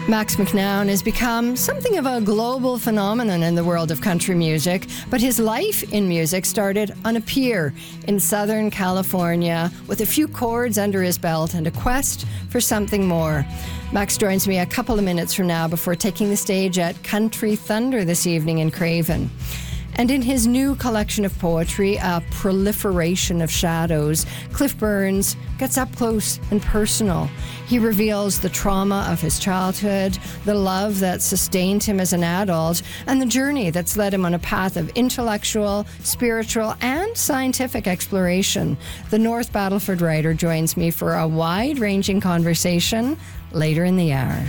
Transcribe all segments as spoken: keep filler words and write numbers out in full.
Max McNown has become something of a global phenomenon in the world of country music, but his life in music started on a pier in Southern California with a few chords under his belt and a quest for something more. Max joins me a couple of minutes from now before taking the stage at Country Thunder this evening in Craven. And in his new collection of poetry, A Proliferation of Shadows, Cliff Burns gets up close and personal. He reveals the trauma of his childhood, the love that sustained him as an adult, and the journey that's led him on a path of intellectual, spiritual, and scientific exploration. The North Battleford writer joins me for a wide-ranging conversation later in the hour.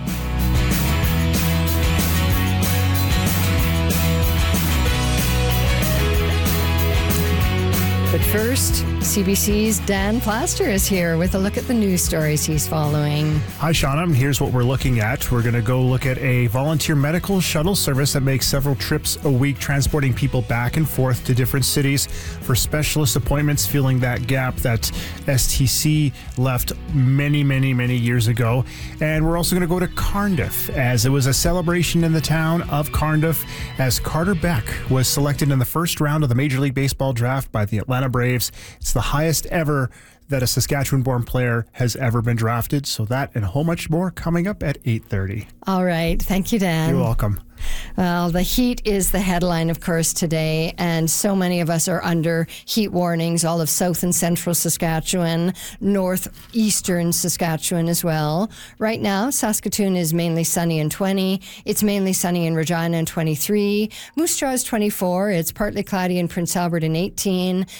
But first, C B C's Dan Plaster is here with a look at the news stories he's following. Hi, Shauna. Here's what we're looking at. We're going to go look at a volunteer medical shuttle service that makes several trips a week, transporting people back and forth to different cities for specialist appointments, filling that gap that S T C left many, many, many years ago. And we're also going to go to Cardiff, as it was a celebration in the town of Cardiff, as Carter Beck was selected in the first round of the Major League Baseball draft by the Atlanta Braves. It's the highest ever that a Saskatchewan-born player has ever been drafted. So that and a whole much more coming up at eight thirty. All right. Thank you, Dan. You're welcome. Well, the heat is the headline, of course, today, and so many of us are under heat warnings, all of south and central Saskatchewan, northeastern Saskatchewan as well. Right now, Saskatoon is mainly sunny and twenty. It's mainly sunny in Regina and twenty-three. Moose Jaw is twenty-four. It's partly cloudy in Prince Albert and eighteen.